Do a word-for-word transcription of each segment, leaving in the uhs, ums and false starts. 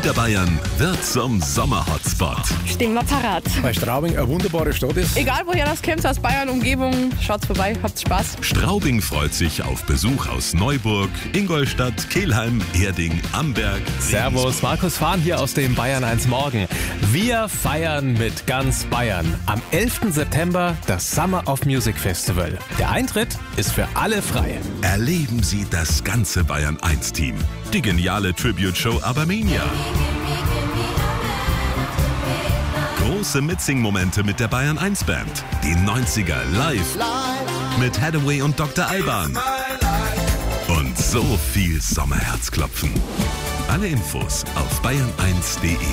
Niederbayern wird zum Sommerhotspot. Stehen wir parat. Weil Straubing eine wunderbare Stadt ist. Egal woher das kommt, aus Bayern, Umgebung, schaut's vorbei, habt Spaß. Straubing freut sich auf Besuch aus Neuburg, Ingolstadt, Kelheim, Erding, Amberg. Servus, Regensburg. Markus Fahn hier aus dem Bayern eins Morgen. Wir feiern mit ganz Bayern. Am elften September das Summer of Music Festival. Der Eintritt ist für alle frei. Erleben Sie das ganze Bayern eins Team. Die geniale Tribute-Show Abermania. Große Mitsing-Momente mit der Bayern eins Band. Die neunziger live mit Hathaway und Doktor Alban. Und so viel Sommerherzklopfen. Alle Infos auf bayern eins punkt de.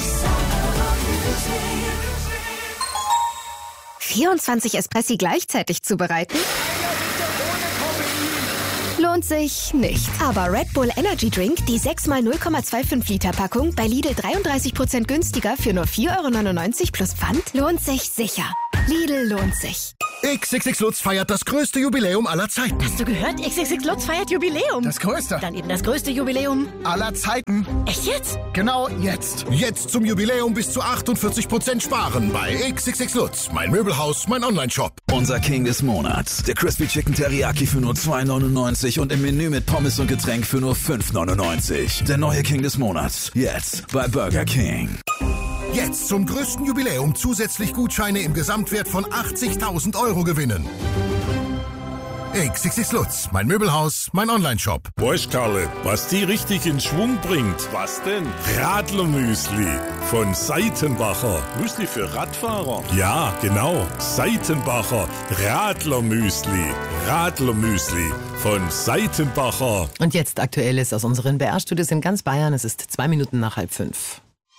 vierundzwanzig Espressi gleichzeitig zubereiten? Lohnt sich nicht. Aber Red Bull Energy Drink, die sechs mal null Komma fünfundzwanzig Liter Packung, bei Lidl dreiunddreißig Prozent günstiger für nur vier Euro neunundneunzig plus Pfand, lohnt sich sicher. Lidl lohnt sich. X X X Lutz feiert das größte Jubiläum aller Zeiten. Hast du gehört? X X X Lutz feiert Jubiläum. Das größte Dann eben das größte Jubiläum aller Zeiten. Echt jetzt? Genau jetzt. Jetzt zum Jubiläum bis zu achtundvierzig Prozent sparen bei X X X Lutz. Mein Möbelhaus, mein Online-Shop. Unser King des Monats. Der Crispy Chicken Teriyaki für nur zwei neunundneunzig und im Menü mit Pommes und Getränk für nur fünf neunundneunzig. Der neue King des Monats. Jetzt bei Burger King. Jetzt zum größten Jubiläum zusätzlich Gutscheine im Gesamtwert von achtzigtausend Euro gewinnen. X X X Lutz, mein Möbelhaus, mein Online-Shop. Weißt Karle, was die richtig in Schwung bringt? Was denn? Radlermüsli von Seitenbacher. Müsli für Radfahrer? Ja, genau. Seitenbacher Radlermüsli. Radlermüsli von Seitenbacher. Und jetzt Aktuelles aus unseren B R-Studios in ganz Bayern. Es ist zwei Minuten nach halb fünf.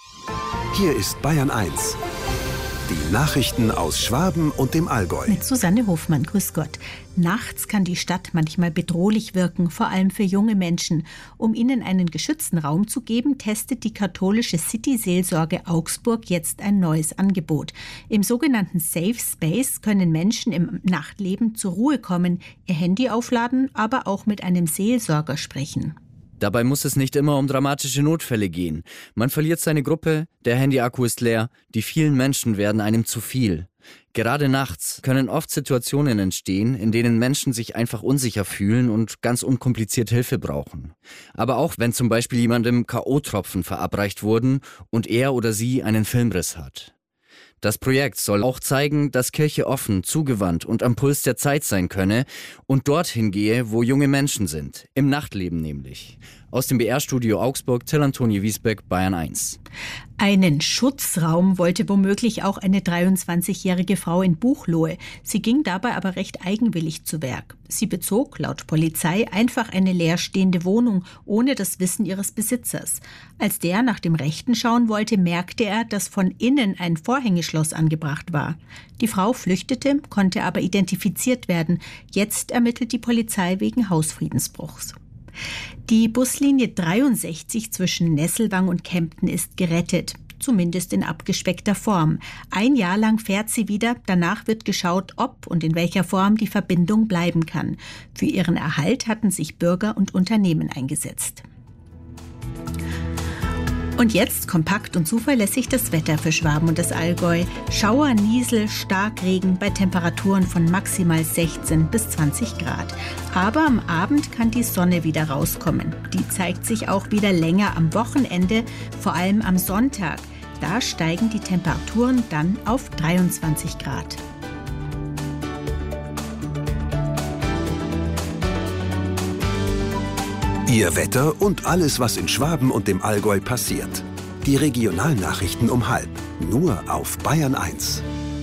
Hier ist Bayern eins. Die Nachrichten aus Schwaben und dem Allgäu. Mit Susanne Hofmann, grüß Gott. Nachts kann die Stadt manchmal bedrohlich wirken, vor allem für junge Menschen. Um ihnen einen geschützten Raum zu geben, testet die katholische City-Seelsorge Augsburg jetzt ein neues Angebot. Im sogenannten Safe Space können Menschen im Nachtleben zur Ruhe kommen, ihr Handy aufladen, aber auch mit einem Seelsorger sprechen. Dabei muss es nicht immer um dramatische Notfälle gehen. Man verliert seine Gruppe, der Handyakku ist leer, die vielen Menschen werden einem zu viel. Gerade nachts können oft Situationen entstehen, in denen Menschen sich einfach unsicher fühlen und ganz unkompliziert Hilfe brauchen. Aber auch wenn zum Beispiel jemandem K O-Tropfen verabreicht wurden und er oder sie einen Filmriss hat. Das Projekt soll auch zeigen, dass Kirche offen, zugewandt und am Puls der Zeit sein könne und dorthin gehe, wo junge Menschen sind, im Nachtleben nämlich. Aus dem B R-Studio Augsburg, Till Antoni Wiesbeck, Bayern eins. Einen Schutzraum wollte womöglich auch eine dreiundzwanzigjährige Frau in Buchloe. Sie ging dabei aber recht eigenwillig zu Werk. Sie bezog, laut Polizei, einfach eine leerstehende Wohnung, ohne das Wissen ihres Besitzers. Als der nach dem Rechten schauen wollte, merkte er, dass von innen ein Vorhängeschloss angebracht war. Die Frau flüchtete, konnte aber identifiziert werden. Jetzt ermittelt die Polizei wegen Hausfriedensbruchs. Die Buslinie dreiundsechzig zwischen Nesselwang und Kempten ist gerettet, zumindest in abgespeckter Form. Ein Jahr lang fährt sie wieder, danach wird geschaut, ob und in welcher Form die Verbindung bleiben kann. Für ihren Erhalt hatten sich Bürger und Unternehmen eingesetzt. Und jetzt kompakt und zuverlässig das Wetter für Schwaben und das Allgäu. Schauer, Niesel, Starkregen bei Temperaturen von maximal sechzehn bis zwanzig Grad. Aber am Abend kann die Sonne wieder rauskommen. Die zeigt sich auch wieder länger am Wochenende, vor allem am Sonntag. Da steigen die Temperaturen dann auf dreiundzwanzig Grad. Ihr Wetter und alles, was in Schwaben und dem Allgäu passiert. Die Regionalnachrichten um halb. Nur auf Bayern eins.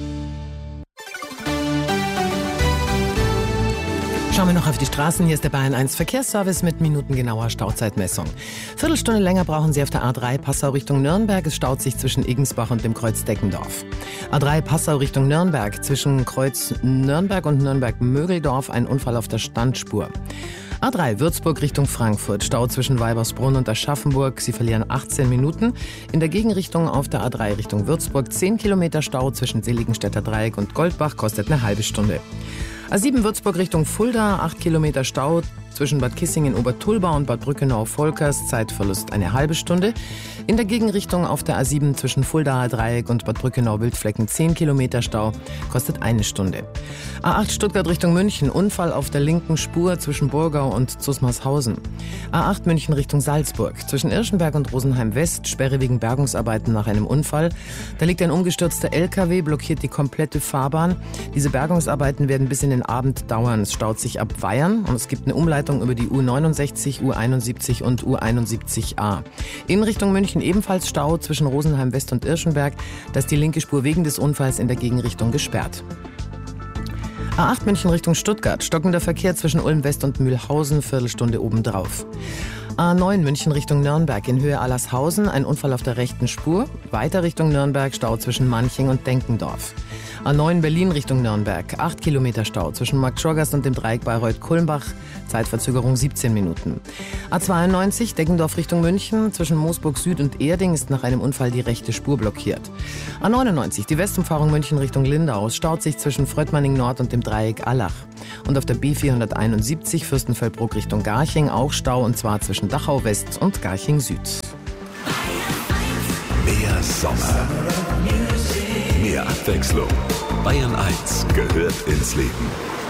Schauen wir noch auf die Straßen. Hier ist der Bayern eins Verkehrsservice mit minutengenauer Stauzeitmessung. Viertelstunde länger brauchen Sie auf der A drei Passau Richtung Nürnberg. Es staut sich zwischen Igensbach und dem Kreuz Deckendorf. A drei Passau Richtung Nürnberg. Zwischen Kreuz Nürnberg und Nürnberg-Mögeldorf ein Unfall auf der Standspur. A drei Würzburg Richtung Frankfurt. Stau zwischen Weibersbrunn und Aschaffenburg. Sie verlieren achtzehn Minuten. In der Gegenrichtung auf der A drei Richtung Würzburg zehn Kilometer Stau zwischen Seligenstädter Dreieck und Goldbach kostet eine halbe Stunde. A sieben Würzburg Richtung Fulda, acht Kilometer Stau Zwischen Bad Kissingen-Obertulba und Bad Brückenau-Volkers Zeitverlust eine halbe Stunde. In der Gegenrichtung auf der A sieben zwischen Fuldaer Dreieck und Bad Brückenau-Wildflecken zehn Kilometer Stau, kostet eine Stunde. A acht Stuttgart Richtung München, Unfall auf der linken Spur zwischen Burgau und Zusmarshausen. A acht München Richtung Salzburg, zwischen Irschenberg und Rosenheim West, Sperre wegen Bergungsarbeiten nach einem Unfall. Da liegt ein umgestürzter L K W, blockiert die komplette Fahrbahn. Diese Bergungsarbeiten werden bis in den Abend dauern. Es staut sich ab Weyern und es gibt eine Umleitung über die U neunundsechzig, U einundsiebzig und U einundsiebzig a. In Richtung München ebenfalls Stau zwischen Rosenheim West und Irschenberg. Da ist die linke Spur wegen des Unfalls in der Gegenrichtung gesperrt. A acht München Richtung Stuttgart, stockender Verkehr zwischen Ulm West und Mühlhausen, Viertelstunde obendrauf. A neun München Richtung Nürnberg in Höhe Allershausen, ein Unfall auf der rechten Spur. Weiter Richtung Nürnberg, Stau zwischen Manching und Denkendorf. A neun Berlin Richtung Nürnberg, acht Kilometer Stau zwischen Marktschorgast und dem Dreieck Bayreuth-Kulmbach, Zeitverzögerung siebzehn Minuten. A zweiundneunzig Deggendorf Richtung München, zwischen Moosburg Süd und Erding ist nach einem Unfall die rechte Spur blockiert. A neunundneunzig, die Westumfahrung München Richtung Lindau, staut sich zwischen Fröttmanning Nord und dem Dreieck Allach. Und auf der B vierhunderteinundsiebzig Fürstenfeldbruck Richtung Garching auch Stau, und zwar zwischen Dachau West und Garching Süd. Mehr Sommer, mehr Abwechslung. Bayern eins gehört ins Leben.